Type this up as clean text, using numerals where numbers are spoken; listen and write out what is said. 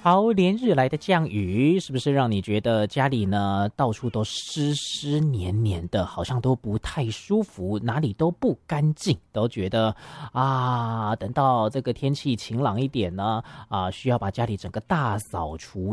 好，连日来的降雨，是不是让你觉得家里呢到处都湿湿黏黏的，好像都不太舒服，哪里都不干净，都觉得啊，等到这个天气晴朗一点呢，需要把家里整个大扫除